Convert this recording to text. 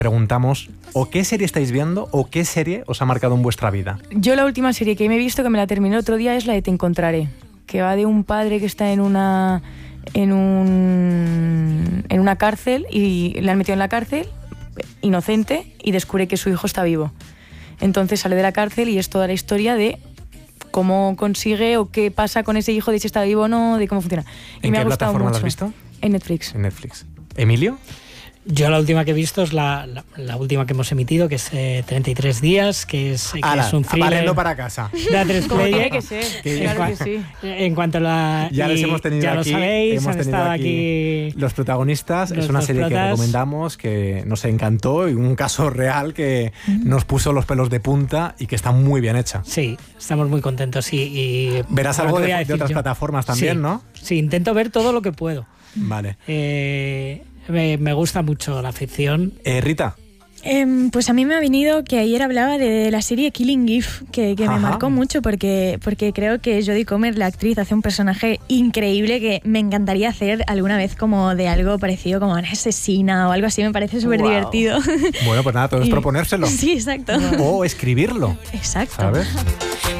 preguntamos o qué serie estáis viendo o qué serie os ha marcado en vuestra vida. Yo la última serie que me he visto, que me la terminé otro día, es la de Te encontraré, que va de un padre que está en una cárcel y le han metido en la cárcel, inocente, y descubre que su hijo está vivo. Entonces sale de la cárcel y es toda la historia de cómo consigue o qué pasa con ese hijo, de si está vivo o no, de cómo funciona. Y ¿En me qué ha gustado plataforma mucho. la has visto? En Netflix. En Netflix. ¿Emilio? Yo la última que he visto es la última que hemos emitido, que es 33 días, que es un thriller. Valiendo para casa. De A3 Como Player. tiene que ser, claro que sí. En cuanto a la... Ya les hemos tenido ya aquí. Lo sabéis, hemos han tenido estado aquí los protagonistas. los es una dos serie que protas. recomendamos, que nos encantó, y un caso real que nos puso los pelos de punta y que está muy bien hecha. Sí, estamos muy contentos y Verás bueno, algo ¿qué de voy a decir otras yo? plataformas también, Sí, ¿no? Sí, intento ver todo lo que puedo. Vale. Me gusta mucho la ficción. Rita. Pues a mí me ha venido que ayer hablaba de la serie Killing Eve, que me marcó mucho porque creo que Jodie Comer, la actriz, hace un personaje increíble que me encantaría hacer alguna vez como de algo parecido como una asesina o algo así, me parece súper divertido. Bueno, pues nada, todo es proponérselo. Sí, exacto. O escribirlo. Exacto. ¿Sabes?